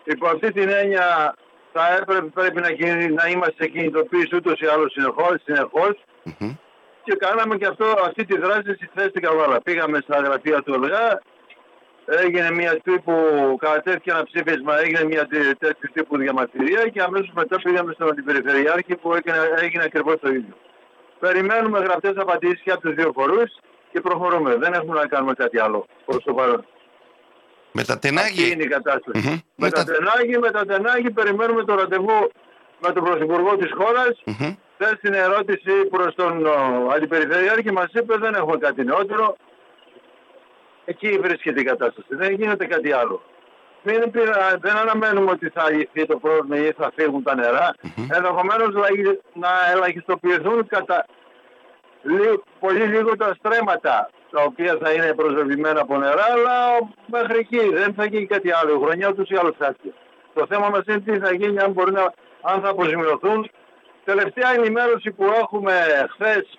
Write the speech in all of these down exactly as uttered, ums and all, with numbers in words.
Υπό αυτή την έννοια θα έπρεπε πρέπει να, να είμαστε σε κινητοποίηση ούτως ή άλλως συνεχώς. Mm-hmm. Και κάναμε και αυτό, αυτή τη δράση στη θέση στην Καβάλα. Πήγαμε στα γραφεία του ΕΛΓΑ, έγινε μια τύπου, κατατέθηκε ένα ψήφισμα, έγινε μια τέτοιου τύπου διαμαρτυρία και αμέσως μετά πήγαμε στον Αντιπεριφερειάρχη που έγινε, έγινε ακριβώς το ίδιο. Περιμένουμε γραπτές απαντήσεις και από τους δύο φορούς και προχωρούμε. Δεν έχουμε να κάνουμε κάτι άλλο προς το παρόν. Με τα Τενάγη. Αυτή είναι η κατάσταση. Mm-hmm. Με, με τα Τενάγη, με τα Τενάγη περιμένουμε το ραντεβού με τον Πρωθυπουργό της χώρας. Mm-hmm. Θες την ερώτηση προς τον Αντιπεριφερειάρχη, μας είπε δεν έχουμε κάτι νεότερο. Εκεί βρίσκεται η κατάσταση. Δεν γίνεται κάτι άλλο. Μην, δεν αναμένουμε ότι θα λυθεί το πρόβλημα ή θα φύγουν τα νερά. Mm-hmm. Ενδεχομένως να ελαχιστοποιηθούν κατά λίγο, πολύ λίγο τα στρέμματα τα οποία θα είναι προσβεβλημένα από νερά, αλλά μέχρι εκεί δεν θα γίνει κάτι άλλο. Η χρονιά τους ή άλλως χάθηκε. Το θέμα μας είναι τι θα γίνει, αν, μπορεί να, αν θα αποζημιωθούν. Τελευταία ενημέρωση που έχουμε χθες,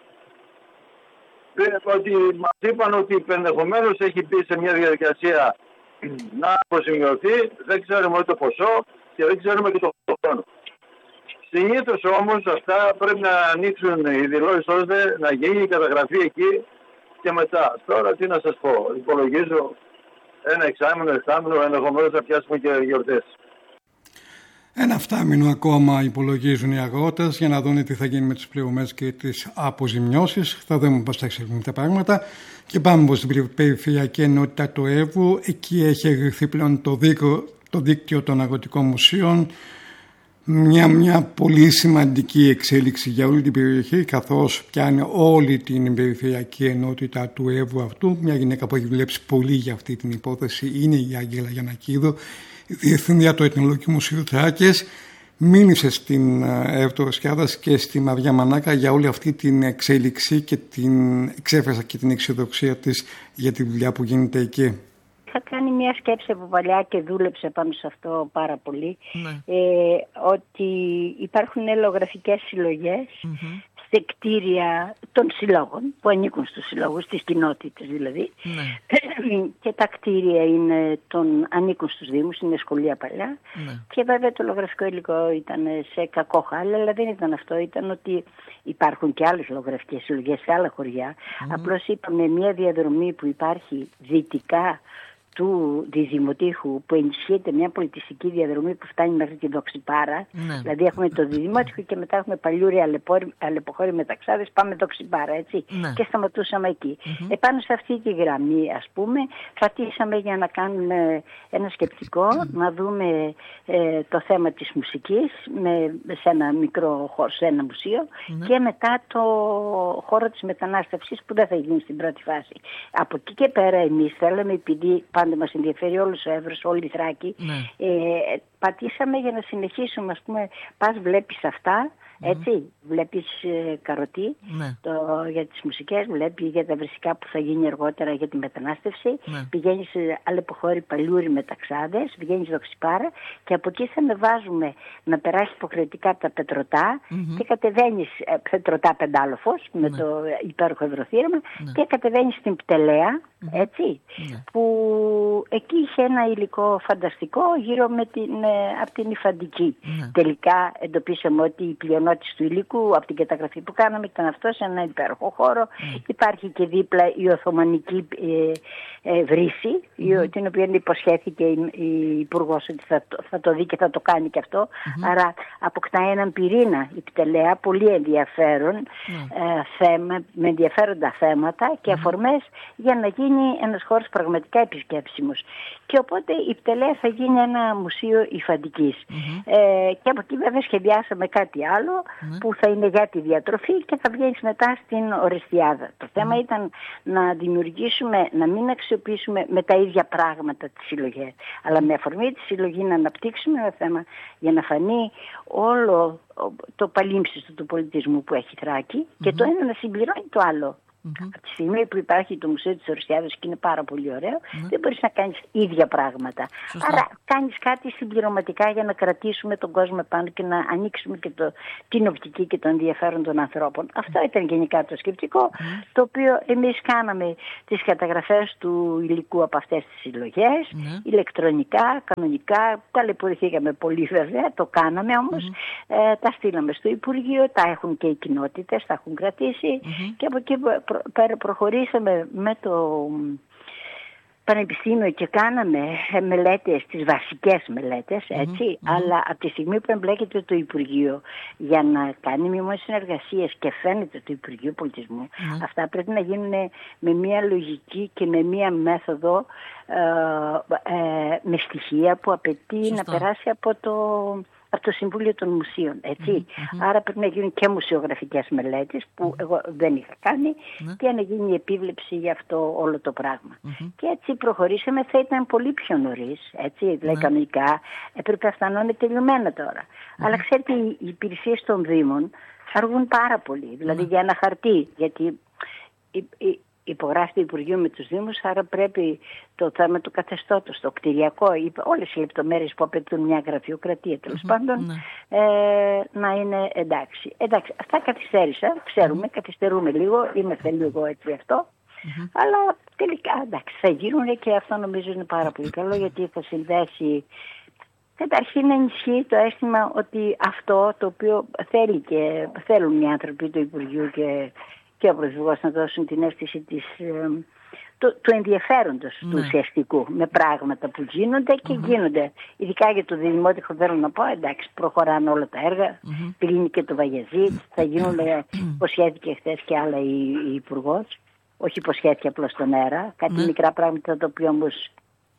ότι μας είπαν ότι ενδεχομένως έχει μπει σε μια διαδικασία να αποζημιωθεί, δεν ξέρουμε το ποσό και δεν ξέρουμε και το χρόνο. Συνήθως όμως αυτά πρέπει να ανοίξουν οι δηλώσεις ώστε να γίνει η καταγραφή εκεί και μετά. Τώρα τι να σας πω, υπολογίζω ένα εξάμηνο, εξάμηνο, ενδεχομένως θα πιάσουμε και γιορτές. Ένα φτάμινο ακόμα υπολογίζουν οι αγρότες για να δουν τι θα γίνει με τις πληρωμές και τις αποζημιώσεις. Θα δούμε πώς θα εξελιχθούν τα πράγματα. Και πάμε στην περιφερειακή ενότητα του Εύρου. Εκεί έχει εγκριθεί πλέον το δίκτυο, το δίκτυο των αγροτικών μουσείων. Μια, μια πολύ σημαντική εξέλιξη για όλη την περιοχή, καθώς πιάνει όλη την περιφερειακή ενότητα του Εύρου αυτού. Μια γυναίκα που έχει δουλέψει πολύ για αυτή την υπόθεση είναι η Άγγελα Γιαννακίδου, η Διευθύντρια του Εθνολογικού Μουσείου Θράκης. Μίλησε στην Εύρω Σκιάδας και στη Μαριά Μανάκα για όλη αυτή την εξέλιξη και την εξέφρασα και την αισιοδοξία της για τη δουλειά που γίνεται εκεί. Είχα κάνει μια σκέψη από παλιά και δούλεψε πάνω σε αυτό πάρα πολύ, ναι. ε, ότι υπάρχουν ελλογραφικές συλλογές mm-hmm. σε κτίρια των συλλόγων που ανήκουν στους συλλόγους, στις κοινότητες δηλαδή, ναι. και τα κτίρια είναι των, ανήκουν στους δήμους, είναι σχολεία παλιά, ναι. και βέβαια το λογραφικό υλικό ήταν σε κακό χάλι, αλλά δεν ήταν αυτό, ήταν ότι υπάρχουν και άλλες λογραφικές συλλογές σε άλλα χωριά, mm-hmm. απλώς είπαμε μια διαδρομή που υπάρχει δυτικά του Διδημοτήχου που ενισχύεται μια πολιτιστική διαδρομή που φτάνει μέχρι την Δοξιπάρα. Ναι. Δηλαδή έχουμε το Διδημότυχο και μετά έχουμε Παλιούρη, Αλεποχώρη, Μεταξάδες, πάμε Δοξιπάρα, έτσι. Ναι. Και σταματούσαμε εκεί. Mm-hmm. Επάνω σε αυτή τη γραμμή, ας πούμε, κρατήσαμε για να κάνουμε ένα σκεπτικό, mm-hmm. να δούμε ε, το θέμα της μουσικής με, σε ένα μικρό χώρο, σε ένα μουσείο, mm-hmm. και μετά το χώρο της μετανάστευσης που δεν θα γίνει στην πρώτη φάση. Από εκεί και πέρα εμείς θέλαμε, επειδή πάντα μας ενδιαφέρει όλος ο Εύρος, όλη η Θράκη, ναι. ε, πατήσαμε για να συνεχίσουμε, ας πούμε, πας βλέπεις αυτά, έτσι, mm-hmm. βλέπεις ε, Καροτή, ναι. το, για τις μουσικές, βλέπεις για τα βρισικά που θα γίνει αργότερα για τη μετανάστευση, ναι. πηγαίνεις σε Αλεποχώρη, Παλιούρη, Μεταξάδες, πηγαίνεις Δοξιπάρα και από εκεί θα ανεβάζουμε να περάσει υποχρεωτικά τα Πετρωτά mm-hmm. και κατεβαίνεις ε, Πετρωτά Πεντάλοφος με ναι. το υπέροχο ευρωθύραμα ναι. και κατεβαίνεις στην Πτελέα, mm-hmm. έτσι, ναι. που εκεί είχε ένα υλικό φανταστικό γύρω με την, ε, από την Υφαντική. Ναι. Τελικά εντοπίσαμε ότι η πλειονότητα του υλικού από την καταγραφή που κάναμε ήταν αυτό σε ένα υπέροχο χώρο. Mm. Υπάρχει και δίπλα η Οθωμανική ε, ε, βρύση, mm. την οποία υποσχέθηκε η, η Υπουργός ότι θα, θα το δει και θα το κάνει και αυτό. Mm. Άρα αποκτά έναν πυρήνα η Πτελέα, πολύ ενδιαφέρον mm. ε, θέμα, με ενδιαφέροντα θέματα και mm. αφορμές για να γίνει ένας χώρος πραγματικά επισκέψιμος. Και οπότε η Πτελέα θα γίνει ένα μουσείο υφαντικής. Mm-hmm. Ε, και από εκεί βέβαια σχεδιάσαμε κάτι άλλο mm-hmm. που θα είναι για τη διατροφή και θα βγαίνει μετά στην Ορεστιάδα. Το θέμα mm-hmm. ήταν να δημιουργήσουμε, να μην αξιοποιήσουμε με τα ίδια πράγματα τις συλλογές, αλλά με αφορμή τη συλλογή να αναπτύξουμε ένα θέμα για να φανεί όλο το παλίμψιστο του πολιτισμού που έχει Θράκη mm-hmm. και το ένα να συμπληρώνει το άλλο. Mm-hmm. Από τη στιγμή που υπάρχει το Μουσείο της Ορσιάδας και είναι πάρα πολύ ωραίο, mm-hmm. δεν μπορείς να κάνεις ίδια πράγματα. Σωστά. Άρα κάνεις κάτι συμπληρωματικά για να κρατήσουμε τον κόσμο πάνω και να ανοίξουμε και το, την οπτική και το ενδιαφέρον των ανθρώπων. Αυτό ήταν γενικά το σκεπτικό, mm-hmm. το οποίο εμείς κάναμε τις καταγραφές του υλικού από αυτές τις συλλογές, mm-hmm. ηλεκτρονικά, κανονικά, ταλαιπωρηθήκαμε πολύ βέβαια, το κάναμε όμως, mm-hmm. ε, τα στείλαμε στο Υπουργείο, τα έχουν και οι κοινότητες, τα έχουν κρατήσει mm-hmm. και από εκεί προ, προ, προχωρήσαμε με το Πανεπιστήμιο και κάναμε μελέτες, τις βασικές μελέτες, έτσι, mm-hmm. αλλά από τη στιγμή που εμπλέκεται το Υπουργείο για να κάνει μειωμένες συνεργασίες και φαίνεται το Υπουργείο Πολιτισμού, mm-hmm. αυτά πρέπει να γίνουν με μια λογική και με μια μέθοδο ε, ε, με στοιχεία που απαιτεί Σωστό. να περάσει από το... από το Συμβούλιο των Μουσείων, έτσι. Mm-hmm. Άρα πρέπει να γίνουν και μουσιογραφικές μελέτες που mm-hmm. εγώ δεν είχα κάνει mm-hmm. και να γίνει η επίβλεψη για αυτό όλο το πράγμα. Mm-hmm. Και έτσι προχωρήσαμε, θα ήταν πολύ πιο νωρίς, έτσι, δηλαδή mm-hmm. κανονικά έπρεπε αυτά να είναι τελειωμένα τώρα. Mm-hmm. Αλλά ξέρετε, οι υπηρεσίες των Δήμων αργούν πάρα πολύ, δηλαδή mm-hmm. για ένα χαρτί, γιατί η, η, υπογράφει το Υπουργείο με τους Δήμους, άρα πρέπει το θέμα του καθεστώτος, το κτηριακό, όλες οι λεπτομέρειες που απαιτούν μια γραφειοκρατία τέλος mm-hmm. πάντων, mm-hmm. ε, να είναι εντάξει. Εντάξει, αυτά καθυστέρησα, ξέρουμε, mm-hmm. καθυστερούμε λίγο, είμαστε λίγο έτσι αυτό, mm-hmm. αλλά τελικά εντάξει, θα γίνουν και αυτό νομίζω είναι πάρα πολύ καλό, γιατί θα συνδέσει καταρχήν να ενισχύει το αίσθημα ότι αυτό το οποίο θέλει και θέλουν οι άνθρωποι του Υπουργείου και και ο Πρωθυπουργός να δώσουν την αίσθηση της, ε, το, του ενδιαφέροντος ναι. του ουσιαστικού με πράγματα που γίνονται και mm-hmm. γίνονται. Ειδικά για το Δημότυχο θέλω να πω, εντάξει, προχωράνε όλα τα έργα, mm-hmm. πλύνει και το Βαγεζίτ, θα γίνουν, υποσχέθηκε χθες και άλλα η, η Υπουργός, όχι υποσχέθηκε απλώς στον αέρα, κάτι mm-hmm. μικρά πράγματα τα οποία όμως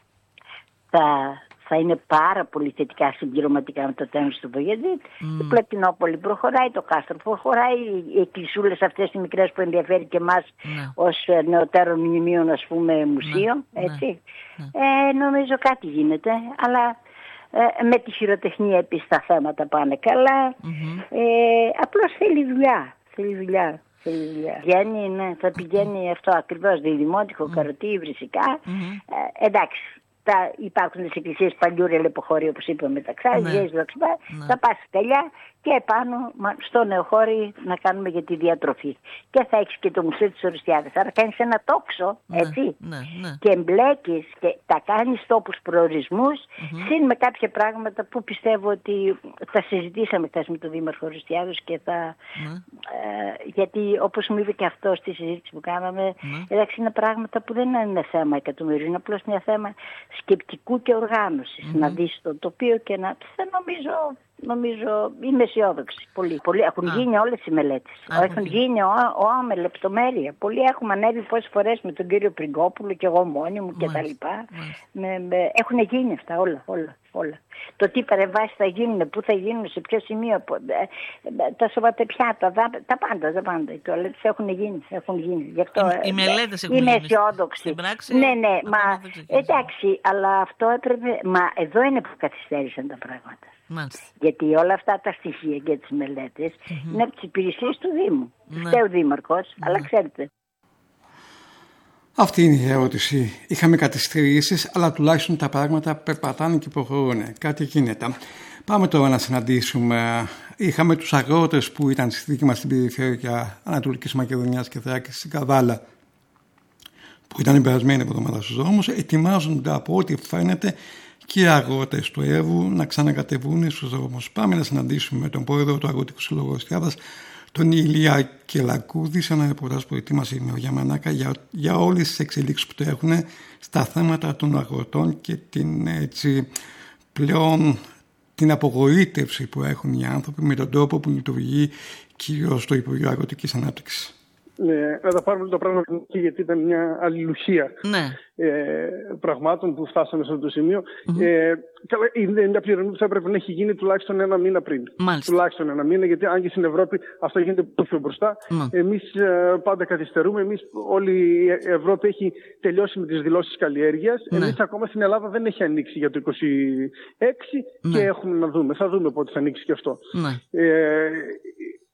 θα... θα είναι πάρα πολύ θετικά συμπληρωματικά με το τέλος του Βαγεζίτ. Mm. Η Πλατινόπολη προχωράει, το Κάστρο προχωράει, οι εκκλησούλες αυτές οι μικρές που ενδιαφέρει και εμάς mm. ως νεωτέρων μνημείων, ας πούμε, μουσείο, mm. έτσι. Mm. Ε, νομίζω κάτι γίνεται, αλλά ε, με τη χειροτεχνία επίσης τα θέματα πάνε καλά. Mm-hmm. Ε, απλώς θέλει δουλειά, θέλει δουλειά. Πηγαίνει, ναι, θα πηγαίνει αυτό ακριβώς, δημότυχο, mm. καροτί, βρυσικά. Mm-hmm. Ε, εντάξει. Θα υπάρχουν τις εκκλησίες παλιού ρελεποχώρη, όπως είπαμε, τα Ξάδια, ναι. θα πας τελειά και επάνω στο νεοχώρι να κάνουμε για τη διατροφή. Και θα έχεις και το Μουσείο της Ορσιάδας. Άρα κάνεις ένα τόξο, ναι, έτσι, ναι, ναι. και εμπλέκεις και τα κάνεις τόπους προορισμούς, mm-hmm. συν με κάποια πράγματα που πιστεύω ότι τα συζητήσαμε χθες με τον Δήμαρχο Ορσιάδος και θα... Mm. Ε, γιατί όπως μου είπε και αυτό στη συζήτηση που κάναμε, mm. εντάξει, είναι πράγματα που δεν είναι θέμα εκατομμυρίων, είναι απλώς μια θέμα σκεπτικού και οργάνωσης. Mm-hmm. Να δεις το τοπίο και να... Δεν νομίζω... Νομίζω είμαι αισιόδοξη. Πολύ. Πολλοί έχουν Α. γίνει όλες οι μελέτες. Α, έχουν okay. γίνει ο, ο, με λεπτομέρεια. Πολλοί έχουμε ανέβει πόσες φορές με τον κύριο Πριγκόπουλο και εγώ μόνη μου και τα λοιπά. Με, με, έχουν γίνει αυτά όλα, όλα, όλα. Το τι παρεμβάσεις θα γίνουν, πού θα γίνουν, σε ποιο σημείο, τα σοβατεπιάτα, τα, τα πάντα, τα πάντα. Οι τουαλέτες έχουν γίνει, έχουν γίνει. Γι' αυτό, οι, οι μελέτες έχουν είμαι γίνει. αισιόδοξη. Ναι, ναι, μα εντάξει, αλλά αυτό έπρεπε, μα εδώ είναι που καθυστέρησαν τα πράγματα. Μάλιστα. Γιατί όλα αυτά τα στοιχεία και τις μελέτες mm-hmm. είναι από τις υπηρεσίες του Δήμου. Ναι. Φταίει ο Δήμαρχος, ναι. αλλά ξέρετε. Αυτή είναι η ερώτηση. Είχαμε καθυστερήσεις, αλλά τουλάχιστον τα πράγματα περπατάνε και προχωρούν. Κάτι γίνεται. Πάμε τώρα να συναντήσουμε. Είχαμε τους αγρότες που ήταν στη δική μας την περιφέρεια Ανατολικής Μακεδονίας και Θράκης στην Καβάλα, που ήταν η περασμένη εβδομάδα στους δρόμους. Ετοιμάζονται από ό,τι φαίνεται και οι αγρότες του Εύβου να ξανακατεβούν στους δρόμους. Πάμε να συναντήσουμε τον πρόεδρο του Αγροτικού Συλλόγου Ορσιάδας, τον Ηλία Κελακούδη, σε ένα ρεπορτάζ που ετοίμασε η Νεογιά Μανάκα για, για όλες τις εξελίξεις που το έχουν στα θέματα των αγροτών και την, έτσι, πλέον την απογοήτευση που έχουν οι άνθρωποι με τον τρόπο που λειτουργεί κυρίως το Υπουργείο Αγροτικής Ανάπτυξης. Ναι, να τα πάρουμε το πράγμα γιατί ήταν μια αλληλουχία ναι. ε, πραγμάτων που φτάσαμε σε αυτό το σημείο. Mm-hmm. Ε, είναι μια πληρωμή που θα έπρεπε να έχει γίνει τουλάχιστον ένα μήνα πριν. Μάλιστα. Τουλάχιστον ένα μήνα, γιατί αν και στην Ευρώπη αυτό γίνεται πολύ πιο μπροστά. Mm. Εμείς ε, πάντα καθυστερούμε. Εμείς, όλη η Ευρώπη έχει τελειώσει με τις δηλώσεις καλλιέργειας. Mm. Εμείς ακόμα στην Ελλάδα δεν έχει ανοίξει για το είκοσι έξι mm. και έχουμε να δούμε. Θα δούμε πότε θα ανοίξει και αυτό. Mm. Ε,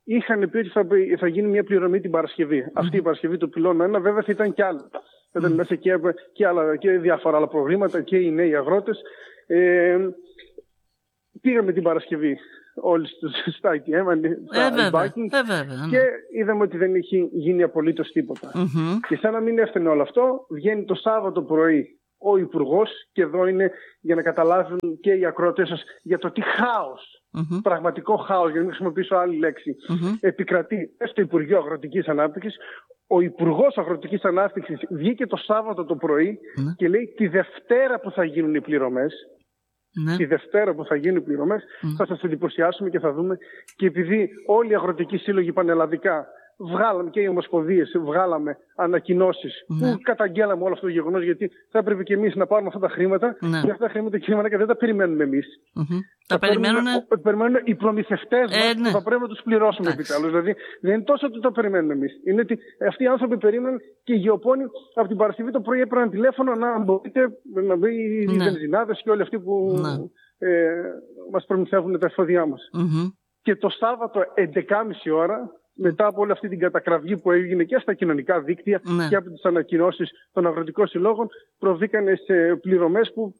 είχαν πει ότι θα, θα γίνει μια πληρωμή την Παρασκευή. Mm. Αυτή η Παρασκευή του πυλώνα ένα, βέβαια θα ήταν και άλλα. Θα ήταν mm. μέσα και, και, άλλα, και διάφορα άλλα προβλήματα και οι νέοι αγρότες. Ε, πήγαμε την Παρασκευή όλοι στα άι τι εμ, στα banking, και είδαμε ότι δεν έχει γίνει απολύτως τίποτα. Mm-hmm. Και σαν να μην έφτανε όλο αυτό, βγαίνει το Σάββατο πρωί ο Υπουργός, και εδώ είναι για να καταλάβουν και οι ακροατές σας για το τι χάος, mm-hmm. πραγματικό χάος, για να μην χρησιμοποιήσω άλλη λέξη, mm-hmm. επικρατεί στο Υπουργείο Αγροτικής Ανάπτυξης. Ο Υπουργός Αγροτικής Ανάπτυξης βγήκε το Σάββατο το πρωί mm-hmm. και λέει τη Δευτέρα που θα γίνουν οι πληρωμές, mm-hmm. τη Δευτέρα που θα γίνουν οι πληρωμές, mm-hmm. θα σας εντυπωσιάσουμε και θα δούμε. Και επειδή όλοι οι αγροτικοί σύλλογοι πανελλαδικά βγάλαμε, και οι ομοσπονδίες βγάλαμε ανακοινώσεις mm-hmm. που καταγγέλαμε όλο αυτό το γεγονός, γιατί θα έπρεπε και εμείς να πάρουμε αυτά τα χρήματα mm-hmm. και αυτά τα χρήματα και χρήματα και δεν τα περιμένουμε εμείς. Mm-hmm. Τα, τα περιμένουν... περιμένουν οι προμηθευτές μας ε, ναι. που θα πρέπει να τους πληρώσουμε επιτέλους. Δηλαδή δεν είναι τόσο ότι το περιμένουμε εμείς. Είναι ότι αυτοί οι άνθρωποι περίμεναν, και οι γεωπόνοι από την Παρασκευή το πρωί έπαιρναν τηλέφωνο να μπορείτε να μπει οι ναι. βενζινάδες και όλοι αυτοί που ναι. ε, μας προμηθεύουν τα εφόδια μας. Mm-hmm. Και το Σάββατο έντεκα και μισή ώρα, μετά από όλη αυτή την κατακραυγή που έγινε και στα κοινωνικά δίκτυα ναι. και από τις ανακοινώσεις των αγροτικών συλλόγων, προβήκανε σε πληρωμές που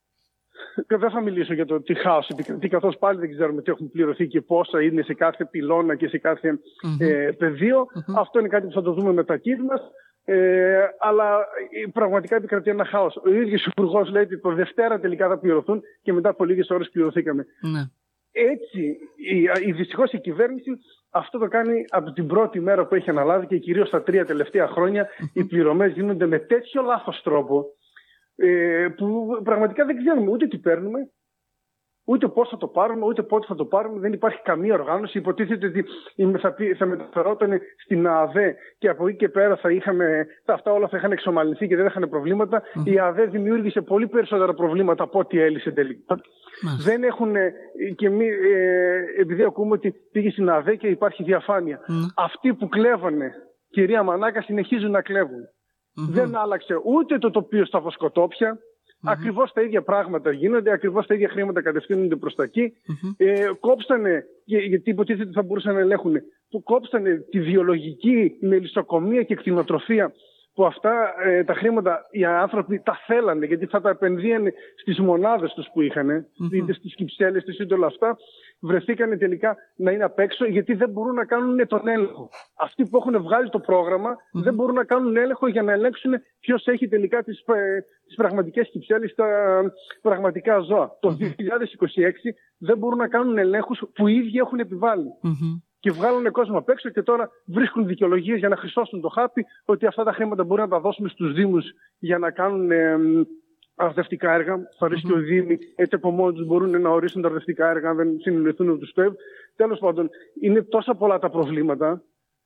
δεν θα μιλήσω για το τι χάος επικρατεί, καθώς πάλι δεν ξέρουμε τι έχουν πληρωθεί και πόσα είναι σε κάθε πυλώνα και σε κάθε mm-hmm. ε, πεδίο. Mm-hmm. Αυτό είναι κάτι που θα το δούμε με τα κύτ μας. Ε, αλλά πραγματικά επικρατεί ένα χάος. Ο ίδιος ο Υπουργός λέει ότι το Δευτέρα τελικά θα πληρωθούν και μετά από λίγες ώρες πληρωθήκαμε. Ναι. Έτσι, η, η, δυστυχώς η κυβέρνηση αυτό το κάνει από την πρώτη μέρα που έχει αναλάβει, και κυρίως τα τρία τελευταία χρόνια οι πληρωμές γίνονται με τέτοιο λάθος τρόπο, ε, που πραγματικά δεν ξέρουμε ούτε τι παίρνουμε, ούτε πώς θα το πάρουμε, ούτε πότε θα το πάρουμε. Δεν υπάρχει καμία οργάνωση. Υποτίθεται ότι θα, θα μεταφερόταν στην ΑΔΕ και από εκεί και πέρα θα είχαμε, τα αυτά όλα θα είχαν εξομαλυνθεί και δεν είχαν προβλήματα. Mm. Η ΑΔΕ δημιούργησε πολύ περισσότερα προβλήματα από ό,τι έλυσε τελικά. Mm. Δεν έχουν, και μη, ε, επειδή ακούμε ότι πήγε στην ΑΔΕ και υπάρχει διαφάνεια. Mm. Αυτοί που κλέβανε, κυρία Μανάκα, συνεχίζουν να κλέβουν. Mm-hmm. Δεν άλλαξε ούτε το τοπίο στα βοσκοτόπια. Mm-hmm. Ακριβώς τα ίδια πράγματα γίνονται, ακριβώς τα ίδια χρήματα κατευθύνονται προς τα εκεί. Mm-hmm. Ε, κόψτανε, γιατί υποτίθεται ότι θα μπορούσαν να ελέγχουν, που κόψτανε τη βιολογική μελισσοκομεία και κτηνοτροφία, που αυτά ε, τα χρήματα οι άνθρωποι τα θέλανε, γιατί θα τα επενδύανε στις μονάδες τους που είχαν, mm-hmm. είτε στις κυψέλες, είτε όλα αυτά. Βρεθήκανε τελικά να είναι απ' έξω, γιατί δεν μπορούν να κάνουν τον έλεγχο. Αυτοί που έχουν βγάλει το πρόγραμμα mm-hmm. δεν μπορούν να κάνουν έλεγχο για να ελέγξουν ποιος έχει τελικά τις, τις πραγματικές κυψέλες, τα πραγματικά ζώα. Mm-hmm. Το δύο χιλιάδες είκοσι έξι δεν μπορούν να κάνουν ελέγχους που οι ίδιοι έχουν επιβάλει. Mm-hmm. Και βγάλουν κόσμο απ' έξω και τώρα βρίσκουν δικαιολογίες για να χρυσώσουν το χάπι, ότι αυτά τα χρήματα μπορεί να τα δώσουμε στους Δήμους για να κάνουν ε, αρδευτικά έργα. Θα αρέσει και ο Δήμοι, έτσι από μόνοι τους μπορούν να ορίσουν τα αρδευτικά έργα, αν δεν συνεννοηθούν με τους ΤΟΕΒ. Τέλος πάντων, είναι τόσα πολλά τα προβλήματα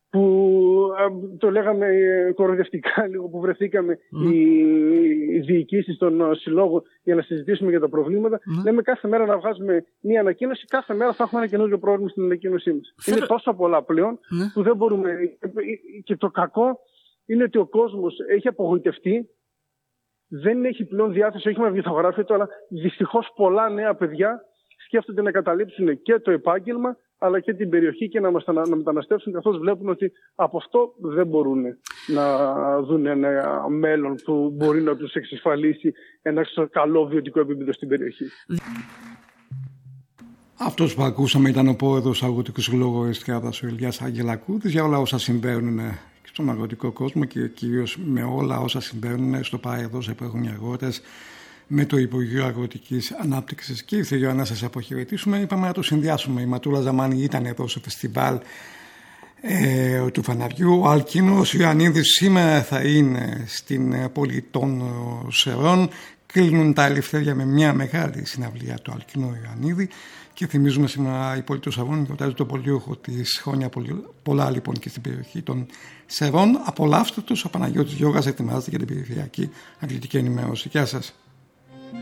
που ε, το λέγαμε ε, κοροϊδευτικά λίγο, που βρεθήκαμε mm. οι, οι διοικήσεις των συλλόγων για να συζητήσουμε για τα προβλήματα. Mm. Λέμε κάθε μέρα να βγάζουμε μία ανακοίνωση, κάθε μέρα θα έχουμε ένα καινούργιο πρόβλημα στην ανακοίνωσή μας. Φέρε... Είναι τόσα πολλά πλέον mm. που δεν μπορούμε. Και το κακό είναι ότι ο κόσμος έχει απογοητευτεί, δεν έχει πλέον διάθεση, όχι με βιβλιογραφία, αλλά δυστυχώς πολλά νέα παιδιά σκέφτονται να καταλήψουν και το επάγγελμα αλλά και την περιοχή και να, μας, να μεταναστεύσουν, καθώς βλέπουν ότι από αυτό δεν μπορούν να δουν ένα μέλλον που μπορεί να τους εξασφαλίσει ένα καλό βιωτικό επίπεδο στην περιοχή. Αυτός που ακούσαμε ήταν ο πρόεδρος Αγροτικού Συλλόγου Εστιάδας, ο Ηλιάς Αγγελακούδης, για όλα όσα συμβαίνουν στον αγροτικό κόσμο και κυρίως με όλα όσα συμβαίνουν στο παρεδός που έχουν οι αγρότες, με το Υπουργείο Αγροτικής Ανάπτυξης. Και ήρθε η ώρα να σας αποχαιρετήσουμε. Είπαμε να το συνδυάσουμε. Η Ματούλα Ζαμάνη ήταν εδώ στο φεστιβάλ ε, του Φαναριού. Ο Αλκίνος Ιωαννίδης σήμερα θα είναι στην πόλη των Σερών. Κλείνουν τα ελευθέρια με μια μεγάλη συναυλία του Αλκίνου Ιωαννίδη. Και θυμίζουμε σήμερα η πόλη του Σερών γιορτάζει το πολιόχο της, χρόνια πολλά λοιπόν και στην περιοχή των Σερών. Απολαύστε τους, ο Παναγιώτης Γιώργας ετοιμάζεται για την περιφερειακή αθλητική ενημέρωση. Γεια σας.